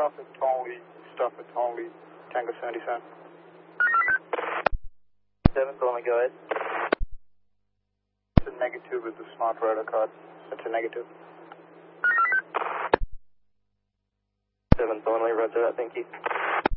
stop at Thornley, Tango 77. 7, Thornley, go ahead. It's a negative with the smart radar card. It's a negative. 7, Thornley, roger that, thank you.